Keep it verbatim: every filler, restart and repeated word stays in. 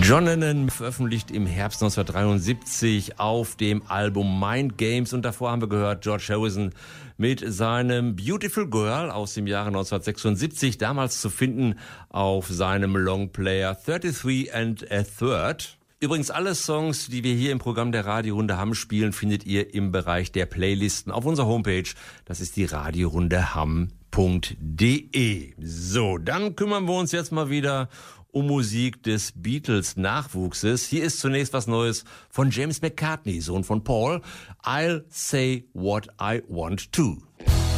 John Lennon veröffentlicht im Herbst neunzehnhundertdreiundsiebzig auf dem Album Mind Games und davor haben wir gehört George Harrison mit seinem Beautiful Girl aus dem Jahre neunzehnhundertsechsundsiebzig, damals zu finden auf seinem Longplayer thirty-three and a Third. Übrigens alle Songs, die wir hier im Programm der Radiorunde Hamm spielen, findet ihr im Bereich der Playlisten auf unserer Homepage. Das ist die radiorunde hamm punkt de. So, dann kümmern wir uns jetzt mal wieder um Musik des Beatles-Nachwuchses. Hier ist zunächst was Neues von James McCartney, Sohn von Paul. I'll say what I want to.